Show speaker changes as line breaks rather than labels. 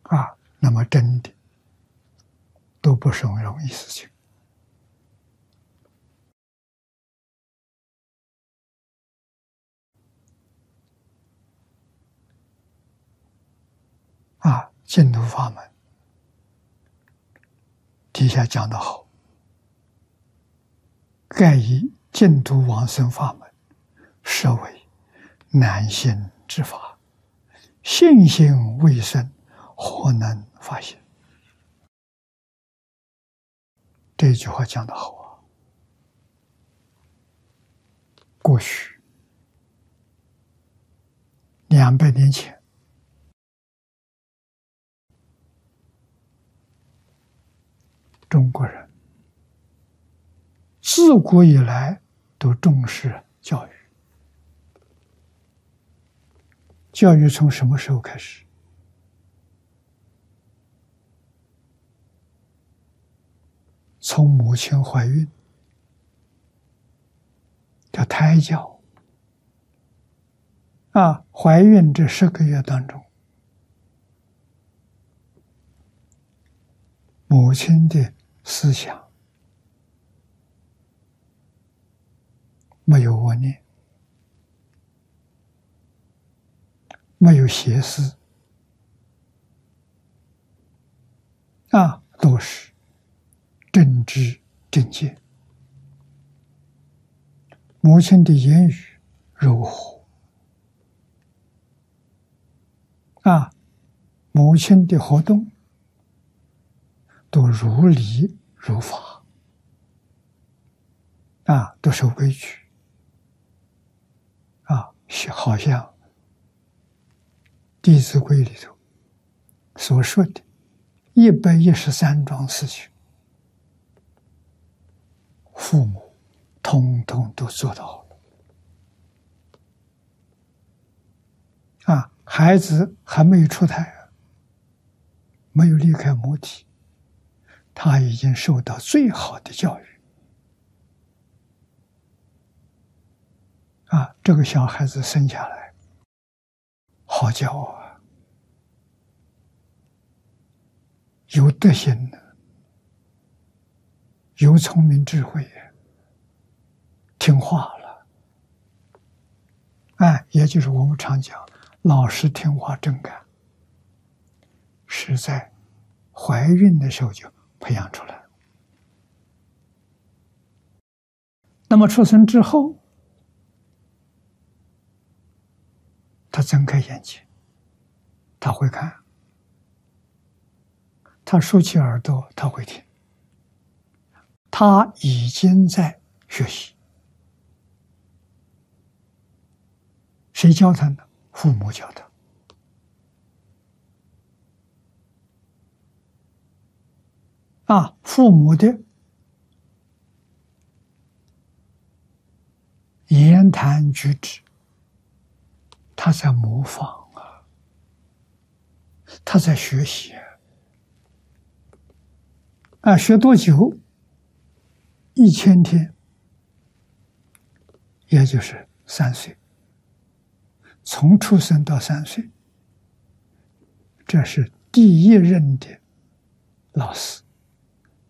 那么真的都不是容易事情。净土法门底下讲得好，盖以净土往生法门，设为难信之法，信心未生，何能发现？这句话讲得好啊！过去200年前，中国人自古以来都重视教育。教育从什么时候开始？从母亲怀孕，叫胎教。怀孕这10个月当中，母亲的思想没有恶念，没有邪思，都是正知正见。母亲的言语柔和，母亲的活动都如理如法，都守规矩，好像《弟子规》里头所说的113桩事情，父母通通都做到了。孩子还没有出胎，没有离开母体，他已经受到最好的教育。这个小孩子生下来好骄傲有德行的，有聪明智慧，听话了。也就是我们常讲老实听话真干，是在怀孕的时候就培养出来。那么出生之后，他睁开眼睛，他会看，他竖起耳朵，他会听，他已经在学习。谁教他呢？父母教他。父母的言谈举止，他在模仿他在学习学多久？1000天，也就是3岁，从出生到3岁，这是第一任的老师。